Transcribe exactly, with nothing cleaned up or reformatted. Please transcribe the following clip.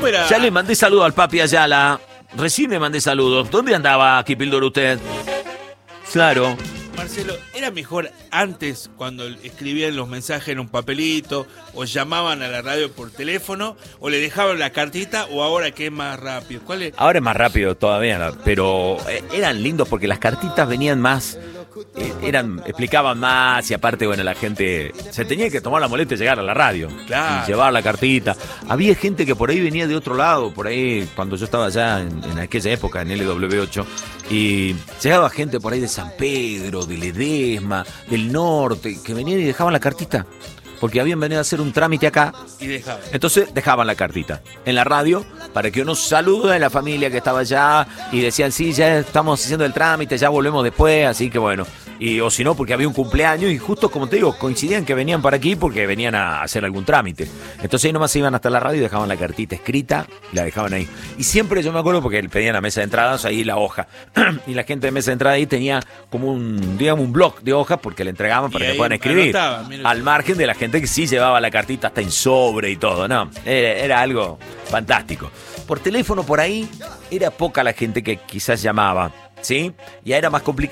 ¿Cómo era? Ya le mandé saludo al papi Ayala. Recién le mandé saludos. ¿Dónde andaba, Kipildor, usted? Claro. Marcelo, ¿era mejor antes cuando escribían los mensajes en un papelito o llamaban a la radio por teléfono o le dejaban la cartita o ahora que es más rápido? ¿Cuál es? Ahora es más rápido todavía, pero eran lindos porque las cartitas venían más, eh, eran, explicaban más y aparte, bueno, la gente se tenía que tomar la molestia de llegar a la radio. Claro. Y llevar la cartita. Había gente que por ahí venía de otro lado, por ahí cuando yo estaba allá en, en aquella época, en L W ocho, y llegaba gente por ahí de San Pedro, de Ledesma, del norte, que venían y dejaban la cartita. Porque habían venido a hacer un trámite acá. Y dejaban. Entonces dejaban la cartita en la radio para que uno salude a la familia que estaba allá y decían, sí, ya estamos haciendo el trámite, ya volvemos después, así que bueno. Y, o si no, porque había un cumpleaños y justo, como te digo, coincidían que venían para aquí porque venían a hacer algún trámite. Entonces ahí nomás se iban hasta la radio y dejaban la cartita escrita y la dejaban ahí. Y siempre yo me acuerdo porque pedían la mesa de entradas, ahí la hoja. Y la gente de mesa de entrada ahí tenía como un, digamos, un bloc de hojas porque le entregaban para Y que ahí puedan escribir. anotaban, Al margen de la gente que sí llevaba la cartita hasta en sobre y todo, ¿no? Era, era algo fantástico. Por teléfono por ahí era poca la gente que quizás llamaba, ¿sí? Ya era más complicado.